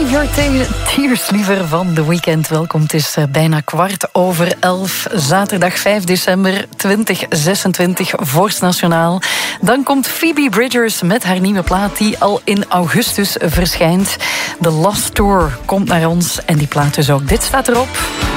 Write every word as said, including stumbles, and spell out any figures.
Save Your Tears liever van The Weeknd. Welkom, het is bijna kwart over elf. Zaterdag vijf december tweeduizend zesentwintig, Vorstnationaal. Dan komt Phoebe Bridgers met haar nieuwe plaat die al in augustus verschijnt. The Lost Tour komt naar ons en die plaat dus ook. Dit staat erop.